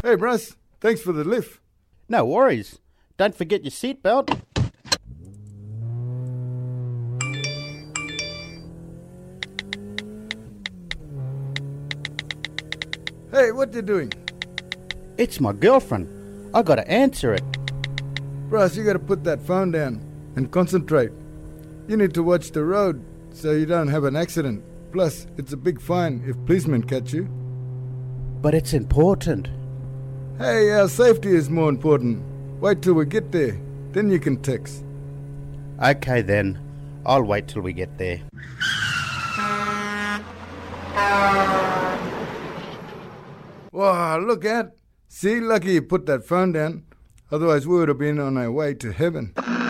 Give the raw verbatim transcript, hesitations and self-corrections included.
Hey, Bruce. Thanks for the lift. No worries. Don't forget your seatbelt. Hey, what you doing? It's my girlfriend. I gotta answer it. Bruce, you gotta put that phone down and concentrate. You need to watch the road so you don't have an accident. Plus, it's a big fine if policemen catch you. But it's important. Hey, our safety is more important. Wait till we get there. Then you can text. Okay then. I'll wait till we get there. Wow, look out. See, lucky you put that phone down. Otherwise we would have been on our way to heaven.